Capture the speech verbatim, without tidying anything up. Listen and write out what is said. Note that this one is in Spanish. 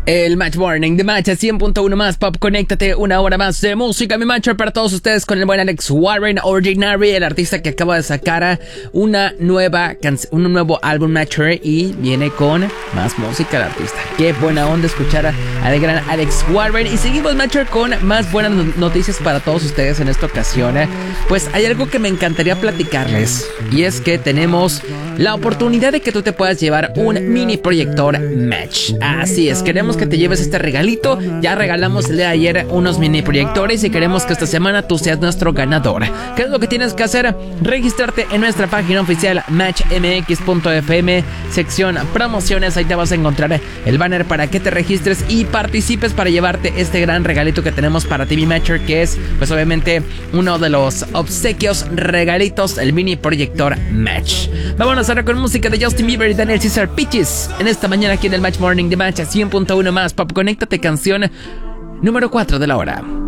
El Match Morning de Match cien punto uno más Pop. Conéctate, una hora más de música, mi Matcher, para todos ustedes con el buen Alex Warren, Ordinary, el artista que acaba de sacar una nueva canción, un nuevo álbum, Matcher, y viene con más música el artista. Qué buena onda escuchar al gran Alex Warren. Y seguimos, Matcher, con más buenas noticias para todos ustedes en esta ocasión. Pues hay algo que me encantaría platicarles, y es que tenemos la oportunidad de que tú te puedas llevar un mini proyector Match. Así es, queremos que te lleves este regalito. Ya regalamos el día de ayer unos mini proyectores y queremos que esta semana tú seas nuestro ganador. ¿Qué es lo que tienes que hacer? Registrarte en nuestra página oficial match m x punto f m, sección promociones. Ahí te vas a encontrar el banner para que te registres y participes para llevarte este gran regalito que tenemos para ti, mi Matcher, que es pues obviamente uno de los obsequios regalitos, el mini proyector Match. Vámonos ahora con música de Justin Bieber y Daniel Caesar, Peaches, en esta mañana aquí en el Match Morning de Match cien punto uno más Pop. Conéctate, canción número cuatro de la hora.